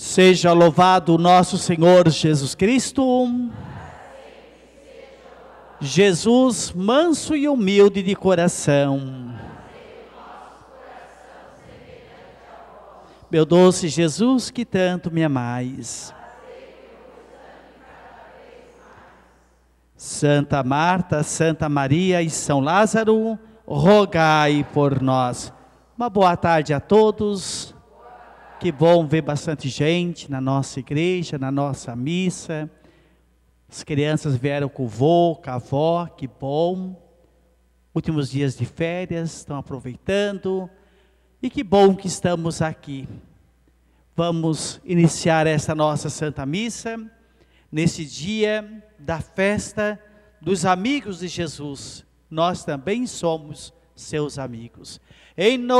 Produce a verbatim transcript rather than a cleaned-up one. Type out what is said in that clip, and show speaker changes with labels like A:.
A: Seja louvado o nosso Senhor Jesus Cristo. Jesus, manso e humilde de coração. Meu doce Jesus, que tanto me amais. Santa Marta, Santa Maria e São Lázaro, rogai por nós. Uma boa tarde a todos. Que bom ver bastante gente na nossa igreja, na nossa missa. As crianças vieram com o vô, com a avó, que bom. Últimos dias de férias, estão aproveitando. E que bom que estamos aqui. Vamos iniciar essa nossa Santa Missa, nesse dia da festa dos amigos de Jesus. Nós também somos seus amigos. Em nome